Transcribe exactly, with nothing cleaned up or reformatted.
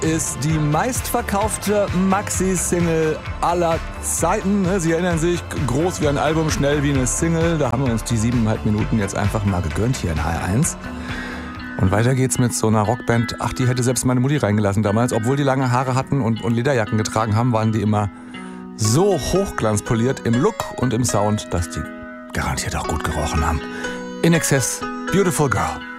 ist die meistverkaufte Maxi-Single aller Zeiten. Sie erinnern sich, groß wie ein Album, schnell wie eine Single. Da haben wir uns die siebeneinhalb Minuten jetzt einfach mal gegönnt hier in H R eins. Und weiter geht's mit so einer Rockband. Ach, die hätte selbst meine Mutti reingelassen damals. Obwohl die lange Haare hatten und, und Lederjacken getragen haben, waren die immer so hochglanzpoliert im Look und im Sound, dass die garantiert auch gut gerochen haben. In Excess, Beautiful Girl.